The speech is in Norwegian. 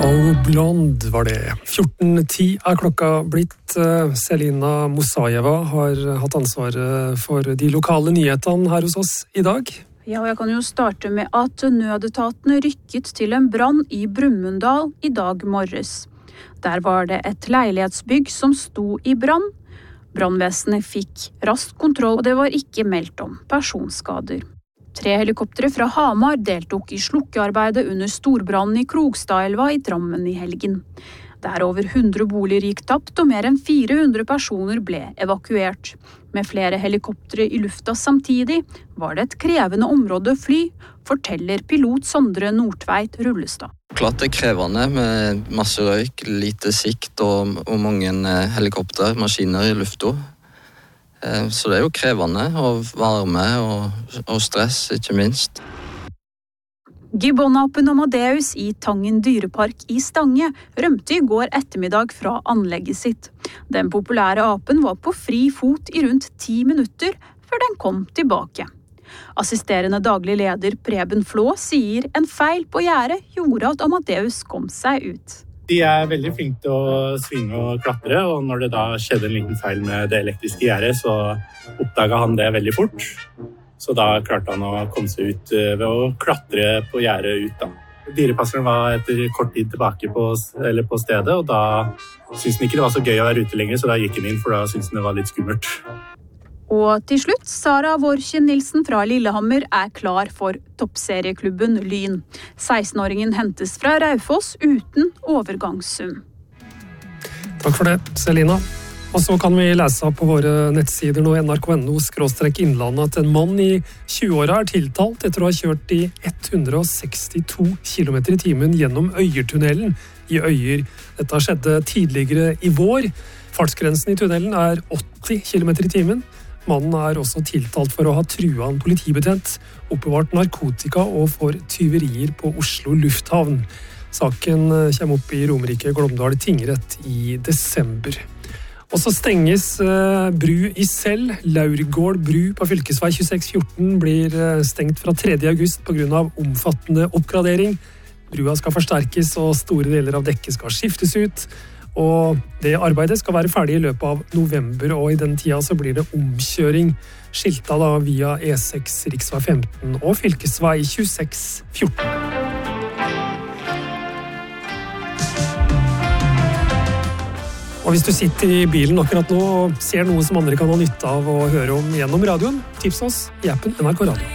Oh Blonde var det. 14:10 klokka blitt. Selina Musajeva har hatt ansvaret for de lokale nyhetene her hos oss i dag. Ja, og jeg kan jo starte med at nødetatene rykket til en brann i Brumunddal i dag morges. Der var det et leilighetsbygg som sto i brann. Brannvesenet fikk raskt kontroll, og det var ikke meldt om personskader. 3 helikoptre fra Hamar deltok i slukkearbeidet under storbrannen i Krogstadelva i Drammen i helgen. Der over 100 boliger gikk tapt, og mer enn 400 personer ble evakuert. Med flere helikoptre i lufta samtidig var det et krevende område å fly, forteller pilot Sondre Nordtveit Rullestad. Klart det krevende med masse røyk, lite sikt og mange helikopter, maskiner i lufta. Så det er jo krevende, og varme og stress, ikke minst. Gibbonapen Amadeus i Tangen dyrepark i Stange rømte i går ettermiddag fra anlegget sitt. Den populære apen var på fri fot i rundt 10 minutter før den kom tilbake. Assisterende daglig leder Preben Flå sier en feil på gjerdet gjorde at Amadeus kom seg ut. De er veldig flinke til å svinge og klatre, og når det da skjedde en liten feil med det elektriske gjerdet, så oppdaget han det veldig fort. Så da klarte han å komme seg ut ved å klatre på gjerdet ut. Dyrepasseren var etter kort tid tilbake på stedet, og da syntes han ikke det var så gøy å være ute lenger, så da gikk han inn, for da syntes han det var litt skummelt. Og til slutt, Sara Vorkjen Nilsen fra Lillehammer er klar for toppserieklubben Lyn. 16-åringen hentes fra Raufoss uten overgangssum. Takk for det, Selina. Og så kan vi lese på våre nettsider nå nrk.no/innlandet at en mann i 20-åra er tiltalt etter å ha kjørt i 162 km i timen gjennom Øyertunnelen i Øyer. Dette skjedde tidligere i vår. Fartsgrensen i tunnelen er 80 km i timen. Mannen er også tiltalt for å ha trua en politibetjent, oppbevart narkotika og for tyverier på Oslo lufthavn. Saken kommer opp i Romerike Glåmdal tingrett i desember. Og så stenges bru i Sel. Laurgård bru på fylkesvei 2614 blir stengt fra 3. august på grunn av omfattende oppgradering. Brua skal forsterkes og store deler av dekket skal skiftes ut. Og det arbeidet skal være ferdig i løpet av november, og i den tida så blir det omkjøring skilta da via E6, riksvei 15 og fylkesvei 2614. Og hvis du sitter i bilen akkurat nå og ser noe som andre kan ha nytte av å høre om gjennom radioen, tips oss i appen NRK Radio.